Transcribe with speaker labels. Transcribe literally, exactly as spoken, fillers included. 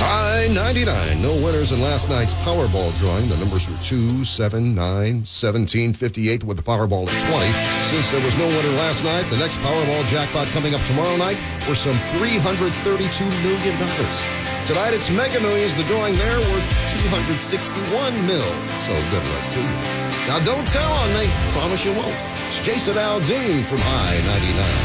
Speaker 1: High ninety-nine. No winners in last night's Powerball drawing. The numbers were two, seven, nine, seventeen, fifty-eight with the Powerball at twenty. Since there was no winner last night, the next Powerball jackpot coming up tomorrow night for some three hundred thirty-two million dollars. Tonight it's Mega Millions. The drawing there worth two hundred sixty-one mil. So good luck to you. Now don't tell on me. Promise you won't. It's Jason Aldean from High ninety-nine.